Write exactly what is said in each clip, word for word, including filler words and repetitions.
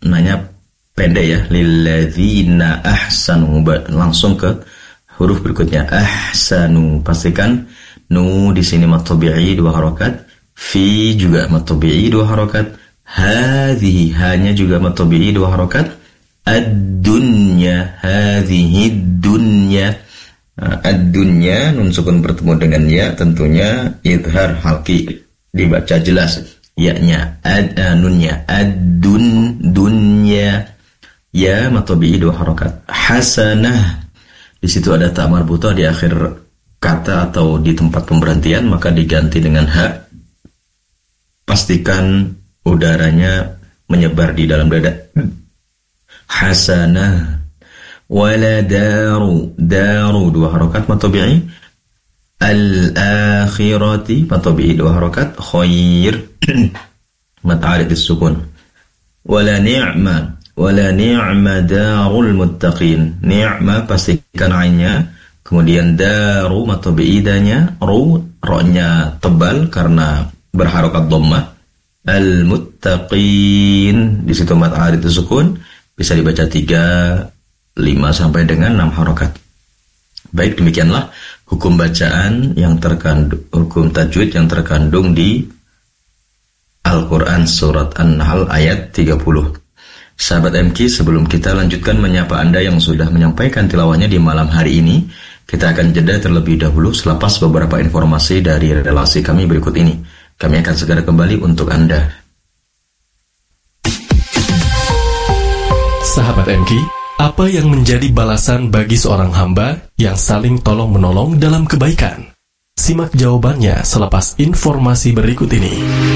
nanya pendek ya, lilladzina ahsanu, langsung ke huruf berikutnya ahsanu. Pastikan nu di sini mad tabi'i dua harokat, fi juga mad tabi'i dua harokat, hadhihi hanya juga mad tabi'i dua harokat, ad-dunya hadhihi dunya. Ad-dunya nun sukun bertemu dengan ya, tentunya idhar halqi, dibaca jelas ya-nya, ad nunnya ad-dun dunya, ya mad tabi'i dua harokat. Hasanah, di situ ada ta marbutah di akhir kata atau di tempat pemberhentian, maka diganti dengan ha. Pastikan udaranya menyebar di dalam dada. Hasanah. Wala daru, daru dua harokat mad tabi'i. Al-akhirati mad tabi'i dua harokat. Khair mad arid as-sukun. Wala ni'ma, wala ni'ma darul muttaqin. Ni'ma pastikan ainnya, kemudian daru mad tabi'i danya, ru ro-nya tebal karena berharokat dhammah. Al-muttaqin, di situ mad arid as-sukun, bisa dibaca tiga, lima sampai dengan enam harokat. Baik, demikianlah hukum bacaan yang terkandung, hukum tajwid yang terkandung di Al-Quran surat An-Nahl ayat tiga puluh. Sahabat M Q, sebelum kita lanjutkan menyapa Anda yang sudah menyampaikan tilawahnya di malam hari ini, kita akan jeda terlebih dahulu selepas beberapa informasi dari relasi kami berikut ini. Kami akan segera kembali untuk Anda. Sahabat M Q, apa yang menjadi balasan bagi seorang hamba yang saling tolong-menolong dalam kebaikan? Simak jawabannya selepas informasi berikut ini.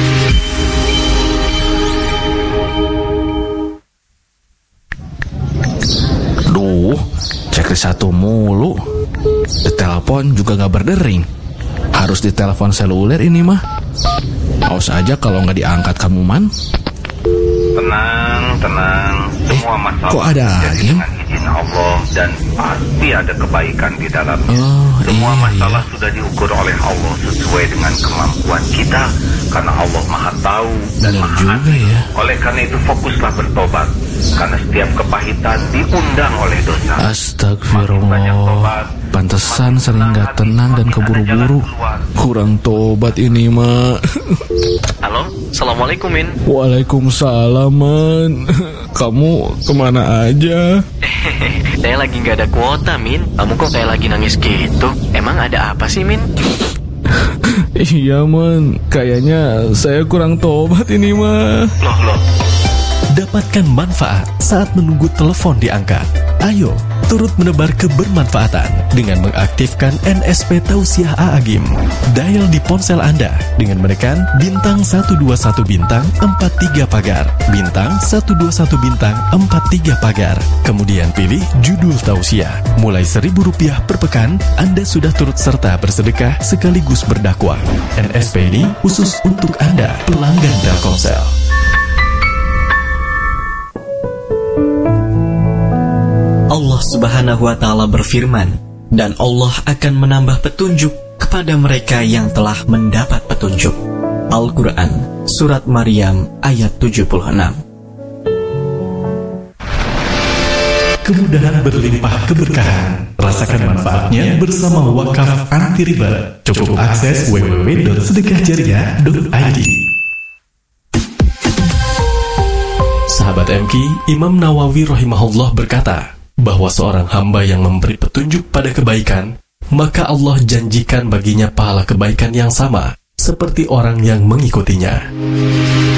Duh, checklist satu mulu. Ditelepon juga gak berdering. Harus ditelepon seluler ini mah. Awas aja kalau gak diangkat kamu, Man. Tenang, tenang. Semua masalah kok ada terjadi dengan izin Allah dan pasti ada kebaikan di dalamnya. Oh, Semua iya, masalah iya. sudah diukur oleh Allah sesuai dengan kemampuan kita, karena Allah Maha Tahu dan Benar Maha juga Adil. ya. Oleh karena itu fokuslah bertobat, karena setiap kepahitan diundang oleh dosa. Astagfirullah. Pantesan sering gak tenang dan keburu-buru. Kurang tobat ini mah. Halo, Assalamualaikum Min. Waalaikumsalam, Man. Kamu kemana aja? Saya lagi gak ada kuota Min. Kamu kok kayak lagi nangis gitu? Emang ada apa sih Min? Iya, Man. Kayaknya saya kurang tobat ini mah. Loh loh. Dapatkan manfaat saat menunggu telepon diangkat. Ayo, turut menebar kebermanfaatan dengan mengaktifkan N S P Tausiah A'agim. Dial di ponsel Anda dengan menekan bintang seratus dua puluh satu bintang empat tiga pagar, bintang seratus dua puluh satu bintang empat tiga pagar. Kemudian pilih judul Tausiah. Mulai seribu rupiah per pekan, Anda sudah turut serta bersedekah sekaligus berdakwah. N S P ini khusus untuk Anda, pelanggan Telkomsel. Allah Subhanahu wa Ta'ala berfirman, dan Allah akan menambah petunjuk kepada mereka yang telah mendapat petunjuk. Al-Quran Surat Maryam ayat tujuh puluh enam. Kemudahan berlimpah keberkahan. Rasakan manfaatnya bersama Wakaf Anti Riba. Cukup akses w w w titik sedekah jariah titik i d. Sahabat M Q, Imam Nawawi rahimahullah berkata bahwa seorang hamba yang memberi petunjuk pada kebaikan, maka Allah janjikan baginya pahala kebaikan yang sama seperti orang yang mengikutinya.